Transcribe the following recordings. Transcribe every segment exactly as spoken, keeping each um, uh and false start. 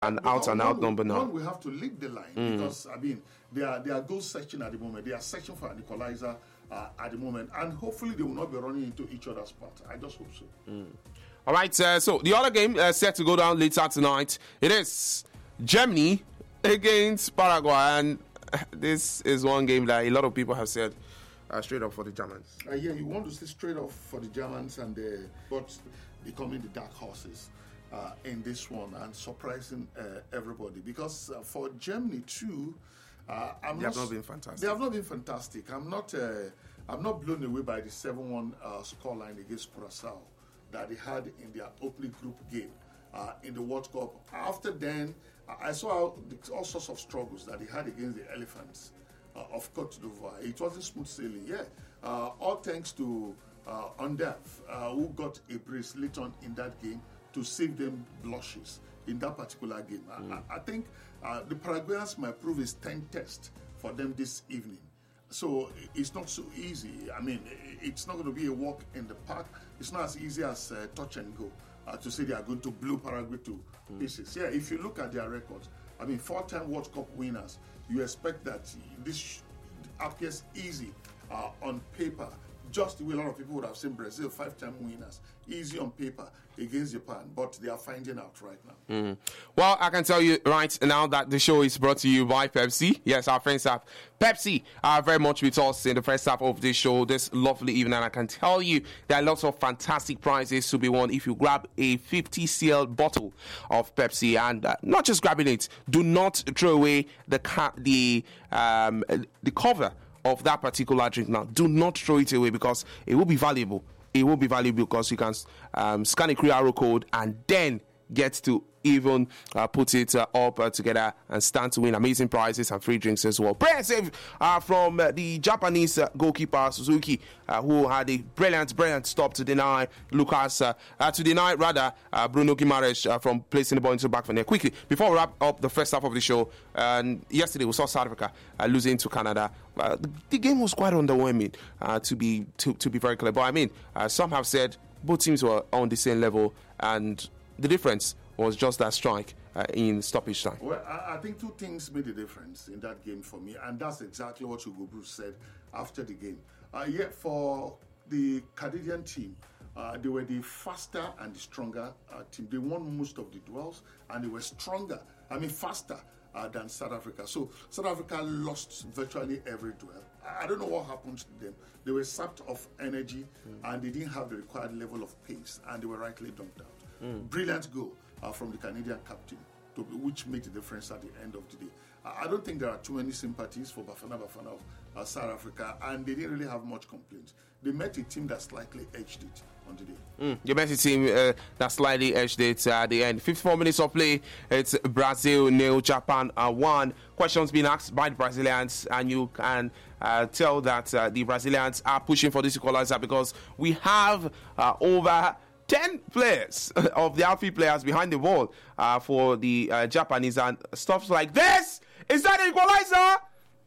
an out and out number now. One, we have to lead the line mm. because I mean they are they are goal searching at the moment. They are searching for an equalizer uh, at the moment, and hopefully they will not be running into each other's path. I just hope so. Mm. All right. Uh, so the other game uh, set to go down later tonight. It is Germany against Paraguay, and this is one game that a lot of people have said uh, straight up for the Germans. Uh, yeah, you want to say straight off for the Germans, and the, but becoming the dark horses uh, in this one and surprising uh, everybody. Because uh, for Germany too, uh, I'm they not, have not been fantastic. They have not been fantastic. I'm not. Uh, I'm not blown away by the seven one uh, scoreline against Curaçao that they had in their opening group game uh, in the World Cup. After then, I saw all sorts of struggles that they had against the Elephants uh, of Côte d'Ivoire. It wasn't smooth sailing, yeah. Uh, all thanks to uh, Underf, uh, who got a brace later on in that game to save them blushes in that particular game. Mm. I, I think uh, the Paraguayans might prove a ten test for them this evening. So it's not so easy. I mean, it's not going to be a walk in the park. It's not as easy as uh, touch and go uh, to say they are going to blow Paraguay to mm. pieces. Yeah, if you look at their records, I mean, four-time World Cup winners, you expect that this appears easy uh, on paper, just the way a lot of people would have seen Brazil, five-time winners, easy on paper against Japan, but they are finding out right now. Mm. Well, I can tell you right now that the show is brought to you by Pepsi. Yes, our friends at Pepsi are very much with us in the first half of this show this lovely evening. And I can tell you there are lots of fantastic prizes to be won if you grab a fifty C L bottle of Pepsi. And uh, not just grabbing it, do not throw away the ca- the um, the cover of that particular drink now. Do not throw it away because it will be valuable. It will be valuable because you can um, scan a Q R code and then get to even uh, put it uh, up uh, together and stand to win amazing prizes and free drinks as well. Brilliant save uh, from uh, the Japanese uh, goalkeeper Suzuki, uh, who had a brilliant, brilliant stop to deny Lucas, uh, uh, to deny rather uh, Bruno Guimaraes uh, from placing the ball into the back of the net. Quickly, before we wrap up the first half of the show, and yesterday we saw South Africa uh, losing to Canada. Uh, the, the game was quite underwhelming, uh, to be to, to be very clear. But I mean, uh, some have said both teams were on the same level, and the difference was just that strike uh, in stoppage time. Well, I, I think two things made a difference in that game for me, and that's exactly what Hugo Bruce said after the game. Uh, yeah, for the Canadian team, uh, they were the faster and the stronger uh, team. They won most of the duels, and they were stronger, I mean faster uh, than South Africa. So South Africa lost virtually every duel. I, I don't know what happened to them. They were sapped of energy, mm. and they didn't have the required level of pace, and they were rightly dumped out. Mm. Brilliant goal uh, from the Canadian captain, to, which made the difference at the end of the day. Uh, I don't think there are too many sympathies for Bafana Bafana of uh, South Africa, and they didn't really have much complaints. They met a team that slightly edged it on the day. Mm. They met a team uh, that slightly edged it uh, at the end. fifty-four minutes of play, it's Brazil nil, Japan uh, one. Questions being asked by the Brazilians, and you can uh, tell that uh, the Brazilians are pushing for this equalizer because we have uh, over ten players of the outfield players behind the ball uh, for the uh, Japanese, and stuff like this. Is that an equalizer?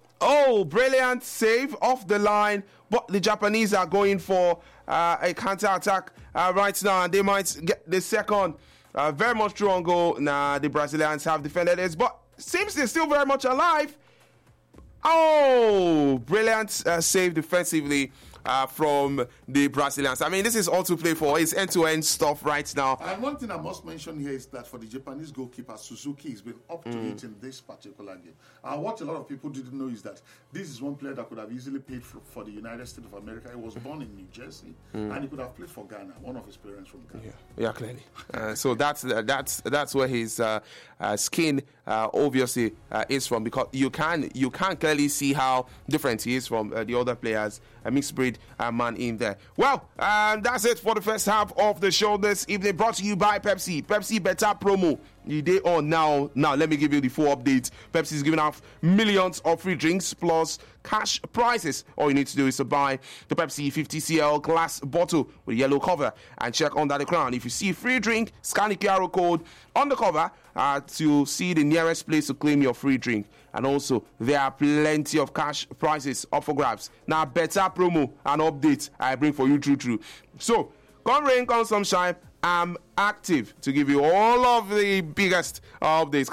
Oh, brilliant save off the line, but the Japanese are going for uh, a counter-attack uh, right now, and they might get the second. Uh, very much true on goal. Nah, the Brazilians have defended this, but seems they're still very much alive. Oh, brilliant uh, save defensively uh, from the Brazilians. I mean, this is all to play for. It's end-to-end stuff right now. And one thing I must mention here is that for the Japanese goalkeeper, Suzuki has been up to mm. it in this particular game. And what a lot of people didn't know is that this is one player that could have easily played for, for the United States of America. He was born in New Jersey, mm. and he could have played for Ghana, one of his parents from Ghana. Yeah, yeah clearly. Uh, so that's uh, that's that's where his uh, uh, skin uh, obviously uh, is from, because you can you can clearly see how different he is from uh, the other players. A mixed breed uh, man in there. Well, and that's it for the first half of the show this evening, brought to you by Pepsi. Pepsi Better Promo. The day on now. Now, let me give you the full update. Pepsi is giving out millions of free drinks plus cash prizes. All you need to do is to buy the Pepsi fifty C L glass bottle with a yellow cover and check under the crown. If you see a free drink, scan the Q R code on the cover uh, to see the nearest place to claim your free drink. And also, there are plenty of cash prizes up for grabs. Now, better promo and updates I bring for you true, true. So, come rain, come sunshine, I'm active to give you all of the biggest updates.